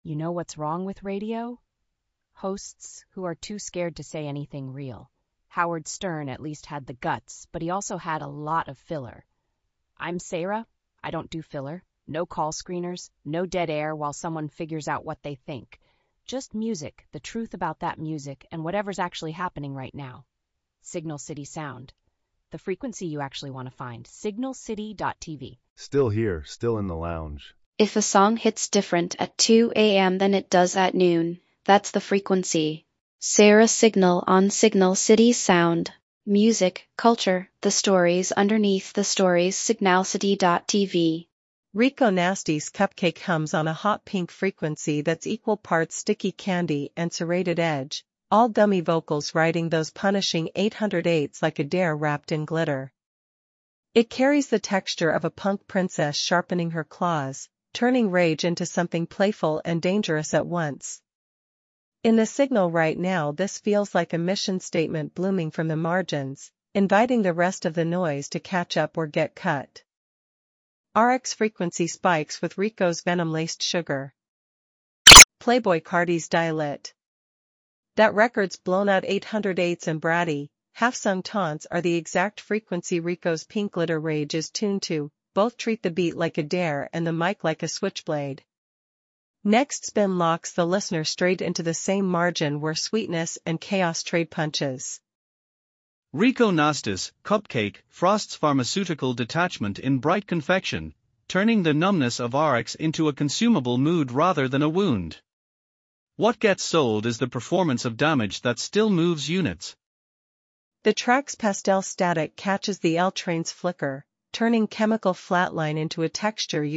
You know what's wrong with radio? Hosts who are too scared to say anything real. Howard Stern at least had the guts, but he also had a lot of filler. I'm Sarah. I don't do filler. No call screeners, no dead air while someone figures out what they think. Just music, the truth about that music, and whatever's actually happening right now. Signal City Sound. The frequency you actually want to find. signalcity.tv. Still here, still in the lounge. If a song hits different at 2 a.m. than it does at noon, that's the frequency. Sarah Signal on Signal City Sound. Music, culture, the stories underneath the stories. signalcity.tv. Rico Nasty's Cupcake hums on a hot pink frequency that's equal parts sticky candy and serrated edge, all dummy vocals riding those punishing 808s like a dare wrapped in glitter. It carries the texture of a punk princess sharpening her claws, turning rage into something playful and dangerous at once. In the signal right now, this feels like a mission statement blooming from the margins, inviting the rest of the noise to catch up or get cut. RX frequency spikes with Rico's venom-laced sugar. Playboy Cardi's Dial-It. That record's blown out 808s and bratty, half-sung taunts are the exact frequency Rico's pink glitter rage is tuned to. Both treat the beat like a dare and the mic like a switchblade. Next spin locks the listener straight into the same margin where sweetness and chaos trade punches. Rico Nasty's Cupcake frosts pharmaceutical detachment in bright confection, turning the numbness of RX into a consumable mood rather than a wound. What gets sold is the performance of damage that still moves units. The track's pastel static catches the L train's flicker, turning chemical flatline into a texture